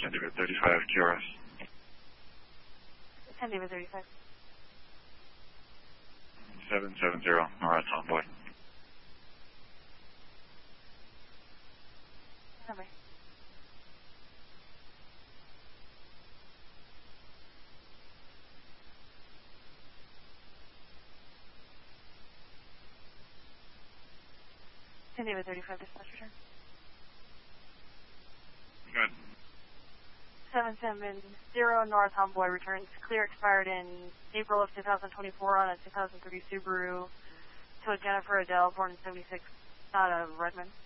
San David 35 QRS. San David 35. 770, NORAD Tomboy. Number. San David 35, dispatch return. Good. 770, NORAD Tomboy returns. Clear expired in April of 2024 on a 2030 Subaru to Jennifer Adele, born in 76, out of Redmond.